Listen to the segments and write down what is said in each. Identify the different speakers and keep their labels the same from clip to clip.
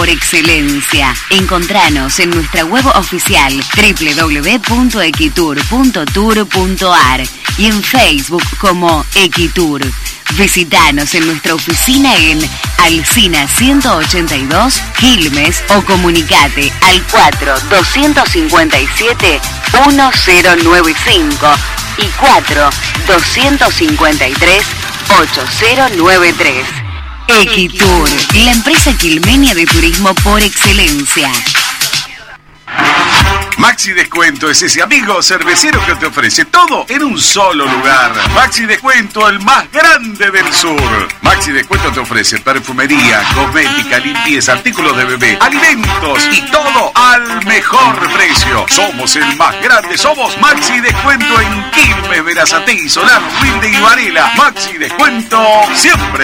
Speaker 1: por excelencia. Encontranos en nuestra web oficial www.equitur.tour.ar y en Facebook como Equitur. Visítanos en nuestra oficina en Alsina 182, Quilmes, o comunicate al 4-257-1095 y 4-253-8093. Equitur, la empresa quilmenia de turismo por excelencia.
Speaker 2: Maxi Descuento es ese amigo cervecero que te ofrece todo en un solo lugar. Maxi Descuento, el más grande del sur. Maxi Descuento te ofrece perfumería, cosmética, limpieza, artículos de bebé, alimentos y todo al mejor precio. Somos el más grande, somos Maxi Descuento en Quilmes, Berazategui, Solano, Wilde y Varela. Maxi Descuento siempre.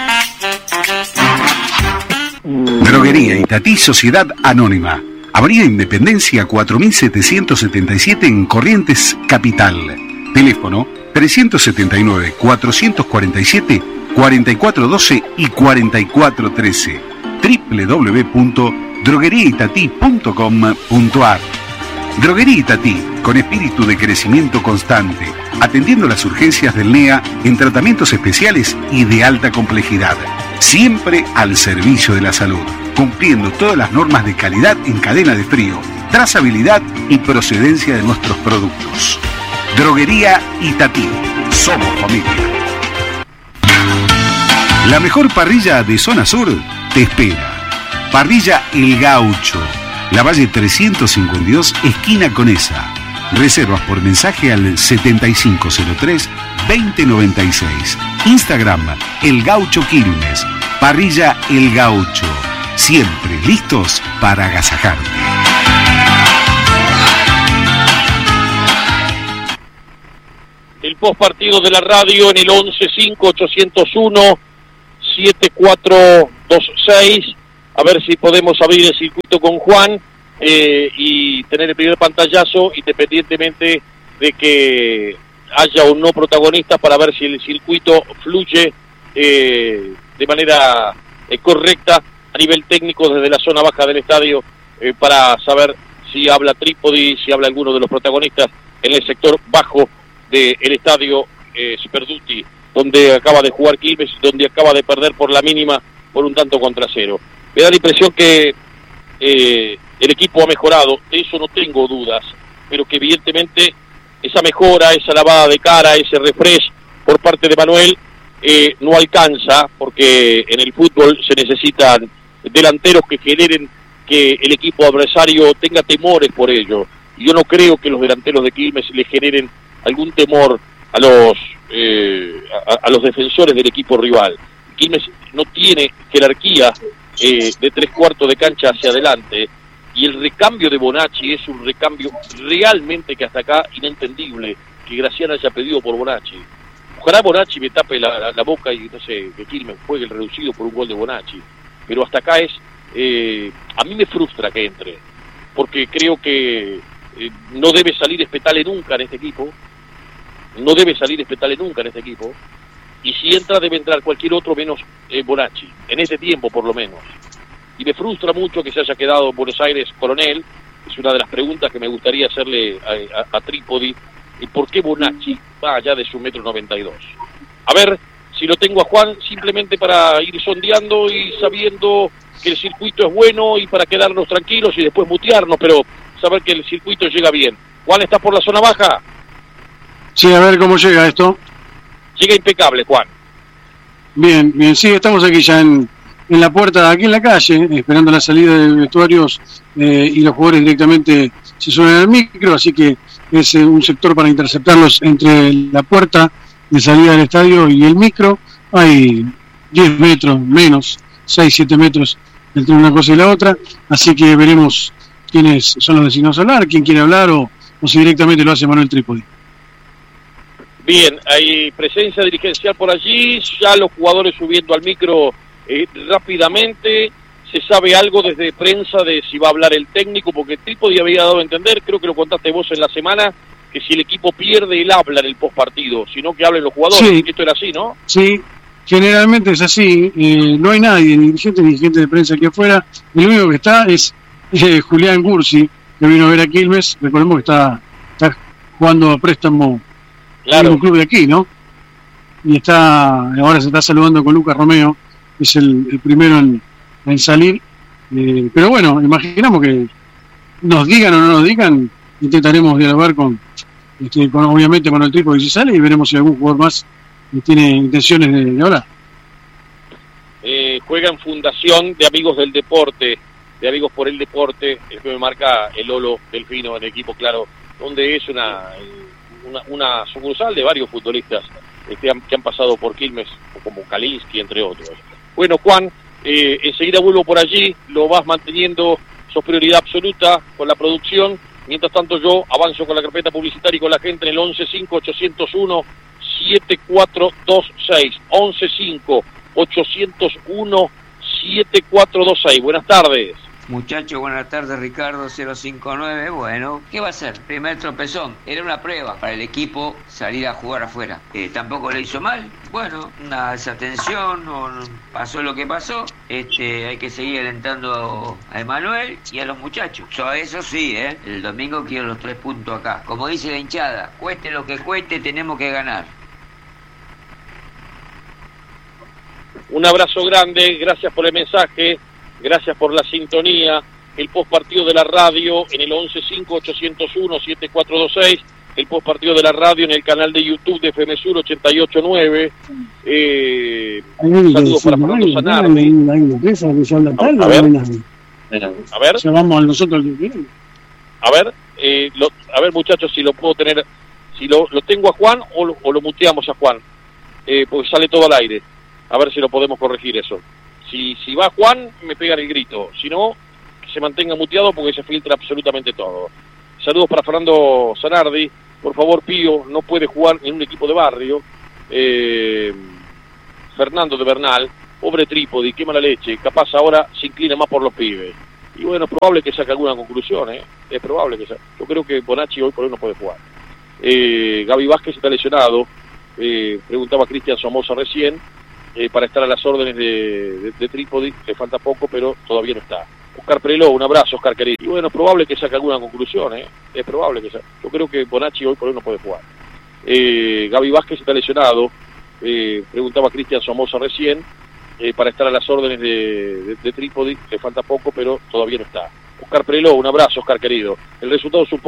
Speaker 3: Droguería Itatí Sociedad Anónima. Avenida Independencia 4777 en Corrientes, Capital. Teléfono 379-447-4412 y 4413. www.drogueriaitatí.com.ar. Droguería Itatí, con espíritu de crecimiento constante, atendiendo las urgencias del NEA en tratamientos especiales y de alta complejidad. Siempre al servicio de la salud, cumpliendo todas las normas de calidad en cadena de frío, trazabilidad y procedencia de nuestros productos. Droguería Itatí. Somos familia. La mejor parrilla de zona sur te espera. Parrilla El Gaucho, La Valle 352, esquina Conesa. Reservas por mensaje al 7503-2096. Instagram El Gaucho Quilmes. Parrilla El Gaucho. Siempre listos para agasajarte.
Speaker 4: El postpartido de la radio en el 11-5801-7426. A ver si podemos abrir el circuito con Juan y tener el primer pantallazo, independientemente de que haya o no protagonistas, para ver si el circuito fluye de manera correcta a nivel técnico desde la zona baja del estadio, para saber si habla Trípodi, si habla alguno de los protagonistas en el sector bajo del estadio Superduty, donde acaba de jugar Quilmes, donde acaba de perder por la mínima por un tanto contra cero. Me da la impresión que el equipo ha mejorado, de eso no tengo dudas, pero que evidentemente esa mejora, esa lavada de cara, ese refresh por parte de Manuel no alcanza, porque en el fútbol se necesitan delanteros que generen que el equipo adversario tenga temores por ello. Y yo no creo que los delanteros de Quilmes le generen algún temor a los defensores del equipo rival. Quilmes no tiene jerarquía de 3/4 de cancha hacia adelante, y el recambio de Bonacci es un recambio realmente que hasta acá inentendible, que Gracián haya pedido por Bonacci. Ojalá Bonacci me tape la boca y no sé, que Quilmes juegue el reducido por un gol de Bonacci, pero hasta acá es a mí me frustra que entre, porque creo que no debe salir Espetale nunca en este equipo, y si entra debe entrar cualquier otro menos Bonacci, en este tiempo por lo menos. Y me frustra mucho que se haya quedado en Buenos Aires Coronel. Es una de las preguntas que me gustaría hacerle a Trípodi, y por qué Bonacci va allá de su 1,92 m. A ver si lo tengo a Juan, simplemente para ir sondeando y sabiendo que el circuito es bueno, y para quedarnos tranquilos y después mutearnos, pero saber que el circuito llega bien. Juan, ¿estás por la zona baja?
Speaker 5: Sí, a ver cómo llega esto.
Speaker 4: Llega impecable, Juan.
Speaker 5: Bien, sí, estamos aquí ya en la puerta, aquí en la calle, esperando la salida de vestuarios, y los jugadores directamente se suben al micro, así que es un sector para interceptarlos entre la puerta de salida del estadio y el micro. Hay 10 metros menos, 6-7 metros entre una cosa y la otra, así que veremos quiénes son los designados a hablar, quién quiere hablar, o si directamente lo hace Manuel Trípodi.
Speaker 4: Bien, hay presencia dirigencial por allí, ya los jugadores subiendo al micro rápidamente. ¿Se sabe algo desde prensa de si va a hablar el técnico? Porque Trípodi había dado a entender, creo que lo contaste vos en la semana, que si el equipo pierde, él habla en el postpartido, sino que hablen los jugadores.
Speaker 5: Sí.
Speaker 4: Esto era así, ¿no?
Speaker 5: Sí, generalmente es así, no hay nadie, ni dirigente de prensa aquí afuera, el único que está es Julián Gursi, que vino a ver a Quilmes, recordemos que está jugando a préstamo en un club de aquí, ¿no? Y ahora se está saludando con Lucas Romeo, que es el primero en salir, pero bueno, imaginamos que nos digan o no nos digan, intentaremos dialogar con obviamente con el Trípodi si sale, y veremos si algún jugador más tiene intenciones de hablar.
Speaker 4: Juega en Fundación de Amigos del Deporte, de Amigos por el Deporte, el que me marca el Lolo Delfino en el equipo, claro, donde es una sucursal de varios futbolistas que han pasado por Quilmes, como Kalinski, entre otros. Bueno, Juan, enseguida vuelvo por allí, lo vas manteniendo, sos prioridad absoluta con la producción. Mientras tanto yo avanzo con la carpeta publicitaria y con la gente en el 115801-7426. 115801-7426. Buenas tardes.
Speaker 6: Muchachos, buenas tardes, Ricardo 059. Bueno, ¿qué va a ser? Primer tropezón. Era una prueba para el equipo salir a jugar afuera. Tampoco le hizo mal. Bueno, una desatención, pasó lo que pasó. Hay que seguir alentando a Emanuel y a los muchachos. Eso sí, el domingo quiero los 3 puntos acá. Como dice la hinchada, cueste lo que cueste, tenemos que ganar.
Speaker 4: Un abrazo grande, gracias por el mensaje. Gracias por la sintonía. El postpartido de la radio en el 115801-7426. El postpartido de la radio en el canal de YouTube de FM Sur 889. Saludos para Fernando Zanardi. A ver.
Speaker 5: Llamamos a nosotros.
Speaker 4: A ver, muchachos, si lo puedo tener. Si lo tengo a Juan o lo muteamos a Juan. Porque sale todo al aire. A ver si lo podemos corregir eso. Si va Juan, me pegan el grito. Si no, que se mantenga muteado porque se filtra absolutamente todo. Saludos para Fernando Zanardi. Por favor, Pío, no puede jugar en un equipo de barrio. Fernando de Bernal, pobre Trípodi, qué mala leche. Capaz ahora se inclina más por los pibes. Y bueno, es probable que saque alguna conclusión, Es probable que saque. Yo creo que Bonacci hoy por hoy no puede jugar. Gaby Vázquez está lesionado. Preguntaba Cristian Somoza recién. Para estar a las órdenes de Trípodi, le falta poco, pero todavía no está. Oscar Preló, un abrazo, Oscar querido. Y bueno, es probable que saque alguna conclusión, Es probable que saque. Yo creo que Bonacci hoy por hoy no puede jugar. Gaby Vázquez está lesionado. Preguntaba Cristian Somoza recién. Para estar a las órdenes de Trípodi, le falta poco, pero todavía no está. Oscar Preló, un abrazo, Oscar querido. El resultado